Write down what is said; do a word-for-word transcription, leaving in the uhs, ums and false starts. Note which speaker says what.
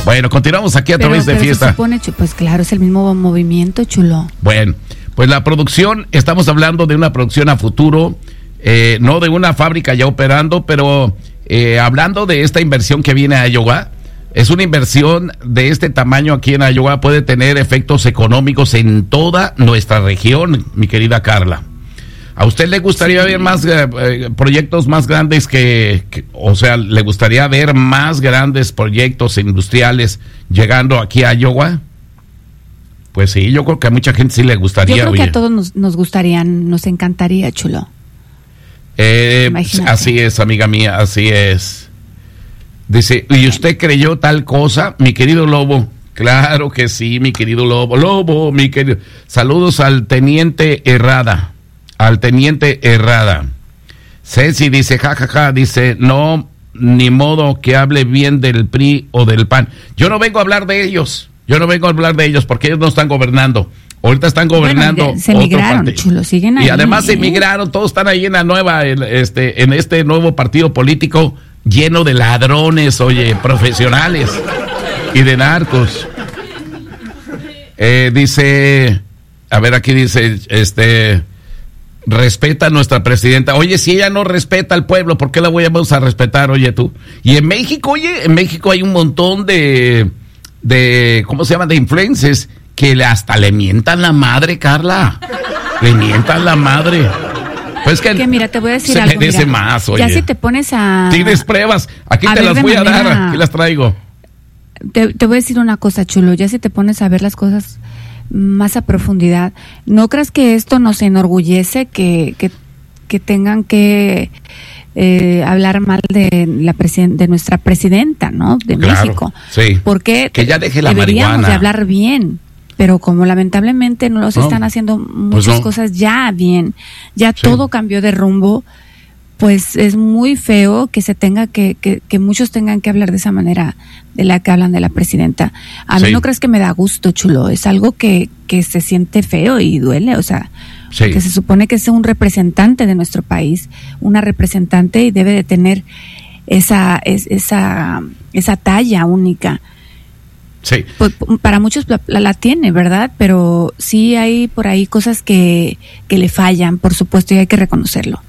Speaker 1: Bueno, continuamos aquí a
Speaker 2: pero,
Speaker 1: través de
Speaker 2: pero
Speaker 1: Fiesta.
Speaker 2: Se supone, pues claro, es el mismo movimiento, chulo.
Speaker 1: Bueno, pues la producción, estamos hablando de una producción a futuro, eh, no de una fábrica ya operando, pero eh, hablando de esta inversión que viene a Iowa, es una inversión de este tamaño aquí en Iowa, puede tener efectos económicos en toda nuestra región, mi querida Carla. ¿A usted le gustaría sí. ver más eh, proyectos más grandes que, que, o sea, le gustaría ver más grandes proyectos industriales llegando aquí a Iowa? Pues sí, yo creo que a mucha gente sí le gustaría.
Speaker 2: Yo creo
Speaker 1: oye.
Speaker 2: que a todos nos, nos gustaría, nos encantaría, chulo.
Speaker 1: Eh, así es, amiga mía, así es. Dice, ¿y usted creyó tal cosa, mi querido Lobo? Claro que sí, mi querido Lobo. Lobo, mi querido. Saludos al teniente Herrada. Al teniente Herrada. Ceci dice, jajaja, ja, ja, dice, no, ni modo que hable bien del P R I o del P A N. Yo no vengo a hablar de ellos, yo no vengo a hablar de ellos porque ellos no están gobernando. Ahorita están gobernando.
Speaker 2: Bueno, se migraron, chulo, siguen ahí.
Speaker 1: Y además
Speaker 2: ¿eh?
Speaker 1: se migraron, todos están ahí en la nueva, en este, en este nuevo partido político lleno de ladrones, oye, profesionales y de narcos. Eh, dice, a ver, aquí dice, este... respeta a nuestra presidenta. Oye, si ella no respeta al pueblo, ¿por qué la voy a, vamos a respetar? Oye, tú. Y en México, oye, en México hay un montón de, de, ¿cómo se llama? De influencers que le, hasta le mientan la madre, Carla. Le mientan la madre. Pues que,
Speaker 2: que mira, te voy a decir
Speaker 1: se
Speaker 2: algo.
Speaker 1: merece
Speaker 2: Mira,
Speaker 1: más, oye.
Speaker 2: Ya si te pones a...
Speaker 1: Tienes pruebas. Aquí
Speaker 2: a
Speaker 1: te las voy
Speaker 2: manera,
Speaker 1: a dar. Aquí las traigo.
Speaker 2: Te, te voy a decir una cosa, chulo. Ya si te pones a ver las cosas más a profundidad, ¿no crees que esto nos enorgullece que, que, que tengan que eh, hablar mal de la presiden- de nuestra presidenta, ¿no? De
Speaker 1: claro,
Speaker 2: México.
Speaker 1: Sí.
Speaker 2: Porque
Speaker 1: que ya deje la
Speaker 2: deberíamos
Speaker 1: marihuana.
Speaker 2: de hablar bien, pero como lamentablemente no los
Speaker 1: no,
Speaker 2: están haciendo muchas
Speaker 1: pues no.
Speaker 2: cosas ya bien, ya
Speaker 1: sí.
Speaker 2: todo cambió de rumbo, pues es muy feo que se tenga que, que, que muchos tengan que hablar de esa manera de la que hablan de la presidenta. A
Speaker 1: sí.
Speaker 2: mí no crees que me da gusto, chulo, es algo que, que se siente feo y duele, o sea,
Speaker 1: sí.
Speaker 2: porque se supone que es un representante de nuestro país, una representante y debe de tener esa, es, esa, esa talla única.
Speaker 1: Sí.
Speaker 2: Pues, para muchos la, la tiene, ¿verdad? Pero sí hay por ahí cosas que, que le fallan, por supuesto, y hay que reconocerlo.